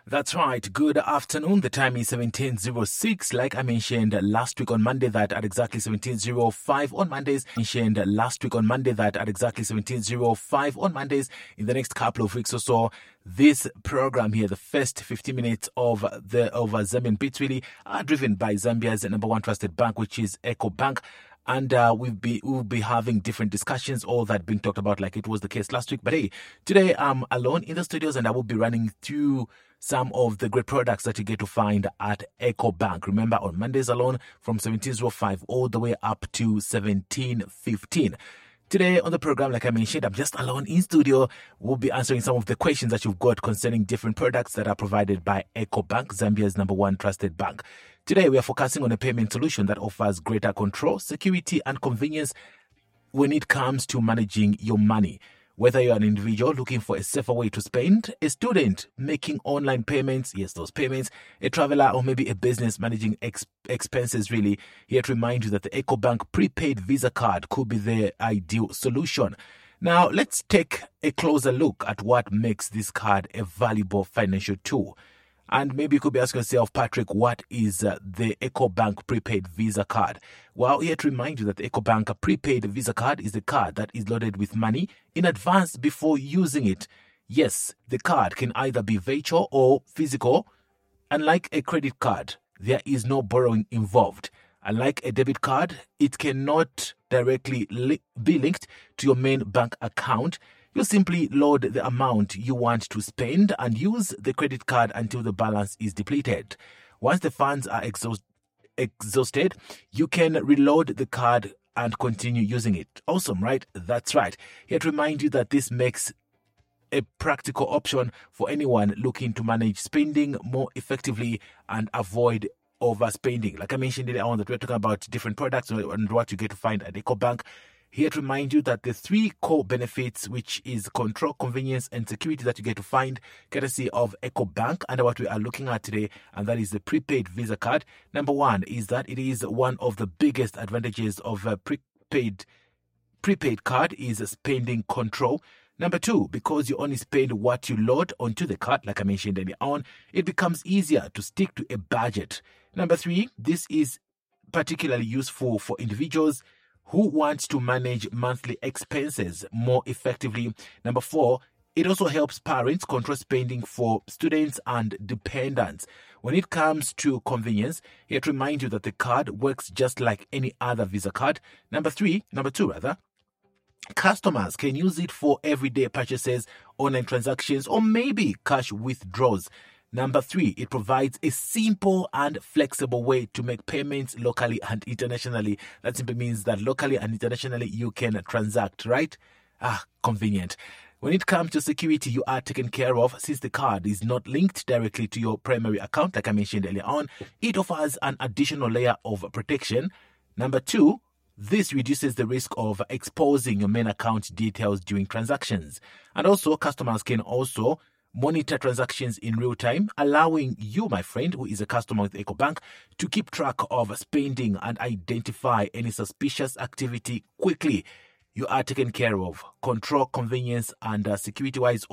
That's right. Good afternoon. The time is 17:06. Like I mentioned last week on Monday, that at exactly 17:05 on Mondays. Mentioned last week on Monday that at exactly 17:05 on Mondays. In the next couple of weeks or so, this program here, the first 50 minutes of Zambian Beats, really are driven by Zambia's number one trusted bank, which is EcoBank. And we'll be having different discussions, all that being talked about like it was the case last week. But hey, today I'm alone in the studios and I will be running through some of the great products that you get to find at EcoBank. Remember, on Mondays alone from 17:05 all the way up to 17:15. Today on the program, like I mentioned, I'm just alone in studio. We'll be answering some of the questions that you've got concerning different products that are provided by EcoBank, Zambia's number one trusted bank. Today, we are focusing on a payment solution that offers greater control, security, and convenience when it comes to managing your money. Whether you're an individual looking for a safer way to spend, a student making online payments, yes, those payments, a traveler, or maybe a business managing expenses, really, here to remind you that the EcoBank prepaid Visa card could be the ideal solution. Now, let's take a closer look at what makes this card a valuable financial tool. And maybe you could be asking yourself, Patrick, what is the EcoBank prepaid Visa card? Well, here to remind you that the EcoBank prepaid Visa card is a card that is loaded with money in advance before using it. Yes, the card can either be virtual or physical. Unlike a credit card, there is no borrowing involved. Unlike a debit card, it cannot directly be linked to your main bank account. You simply load the amount you want to spend and use the credit card until the balance is depleted. Once the funds are exhausted, you can reload the card and continue using it. Awesome, right? That's right. Here to remind you that this makes a practical option for anyone looking to manage spending more effectively and avoid overspending. Like I mentioned earlier on, that we're talking about different products and what you get to find at EcoBank. Here to remind you that the three core benefits, which is control, convenience, and security, that you get to find courtesy of EcoBank, and what we are looking at today, and that is the prepaid Visa card. Number one is that it is one of the biggest advantages of a prepaid card is spending control. Number two, because you only spend what you load onto the card, like I mentioned earlier on, it becomes easier to stick to a budget. Number three, this is particularly useful for individuals who want to manage monthly expenses more effectively. Number four, it also helps parents control spending for students and dependents. When it comes to convenience, here to remind you that the card works just like any other Visa card. Number two, customers can use it for everyday purchases, online transactions, or maybe cash withdrawals. Number three, it provides a simple and flexible way to make payments locally and internationally. That simply means that locally and internationally you can transact, right? Convenient. When it comes to security, you are taken care of since the card is not linked directly to your primary account, like I mentioned earlier on. It offers an additional layer of protection. Number two, this reduces the risk of exposing your main account details during transactions. And also, customers can also monitor transactions in real time, allowing you, my friend, who is a customer with EcoBank, to keep track of spending and identify any suspicious activity quickly. You are taken care of. Control, convenience, and security-wise,